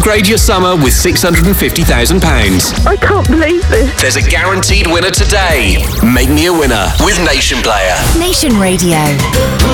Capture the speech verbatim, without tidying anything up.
Upgrade your summer with six hundred fifty thousand pounds. I can't believe this. There's a guaranteed winner today. Make me a winner with Nation Player. Nation Radio.